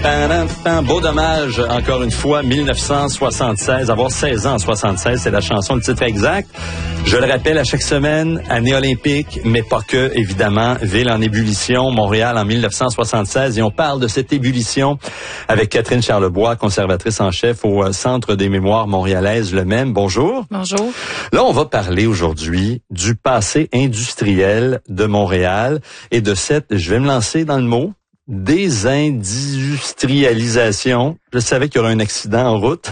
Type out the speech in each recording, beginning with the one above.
Beau dommage, encore une fois, 1976. Avoir 16 ans en 76, c'est la chanson, le titre exact. Je le rappelle à chaque semaine, année olympique, mais pas que, évidemment. Ville en ébullition, Montréal en 1976. Et on parle de cette ébullition avec Catherine Charlebois, conservatrice en chef au Centre des mémoires montréalaises, le même. Bonjour. Bonjour. Là, on va parler aujourd'hui du passé industriel de Montréal et de cette, je vais me lancer dans le mot, désindustrialisation. Je savais qu'il y aurait un accident en route.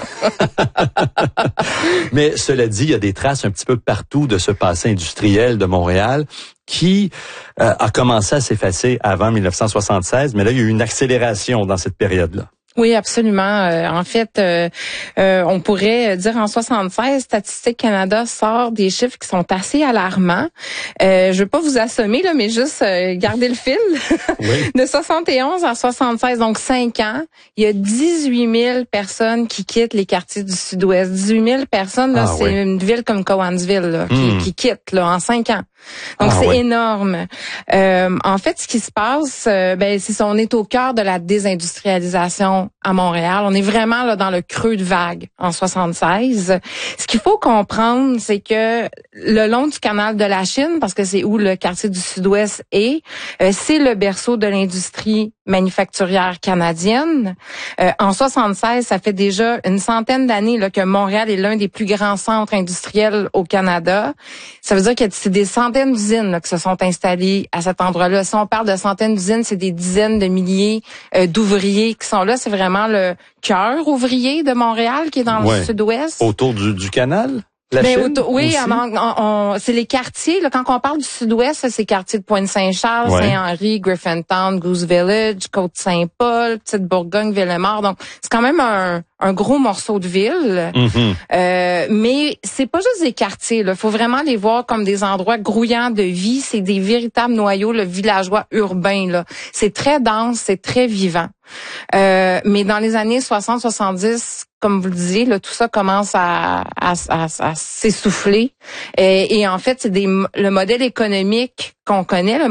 Mais cela dit, il y a des traces un petit peu partout de ce passé industriel de Montréal qui a commencé à s'effacer avant 1976, mais là, il y a eu une accélération dans cette période-là. Oui, absolument. En fait, on pourrait dire en 76, Statistique Canada sort des chiffres qui sont assez alarmants. Je veux pas vous assommer, là, mais juste garder le fil. Oui. De 71 à 76, donc 5 ans, il y a 18 000 personnes qui quittent les quartiers du Sud-Ouest. 18 000 personnes, là, c'est une ville comme Cowansville là, qui quitte là, en 5 ans. Donc, c'est énorme. En fait, ce qui se passe, c'est ça, on est au cœur de la désindustrialisation à Montréal. On est vraiment là dans le creux de vague en 76. Ce qu'il faut comprendre, c'est que le long du canal de la Chine, parce que c'est où le quartier du Sud-Ouest est, c'est le berceau de l'industrie manufacturière canadienne. En 76, ça fait déjà une centaine d'années là, que Montréal est l'un des plus grands centres industriels au Canada. Ça veut dire que c'est des centaines d'usines là, qui se sont installées à cet endroit-là. Si on parle de centaines d'usines, c'est des dizaines de milliers d'ouvriers qui sont là. C'est vraiment le cœur ouvrier de Montréal qui est dans le Sud-Ouest. Autour du canal? Oui, c'est les quartiers. Là, quand on parle du Sud-Ouest, c'est les quartiers de Pointe-Saint-Charles, Saint-Henri, Griffintown, Goose Village, Côte-Saint-Paul, Petite-Bourgogne, Ville-et-Mort. Donc, c'est quand même un gros morceau de ville. Mais c'est pas juste des quartiers. Il faut vraiment les voir comme des endroits grouillants de vie. C'est des véritables noyaux, le villageois urbain. Là, c'est très dense, c'est très vivant. Mais dans les années 60-70, comme vous le disiez, là, tout ça commence à s'essouffler. Et en fait, c'est le modèle économique qu'on connaît,